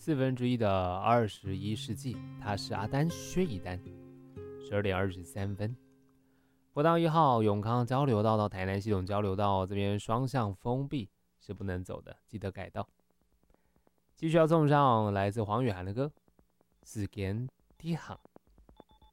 1/4的21世纪，他是阿丹薛一丹。12:23，国道1号永康交流道到台南系统交流道这边双向封闭，是不能走的，记得改道。继续要送上来自黄雨涵的歌《时间的行》。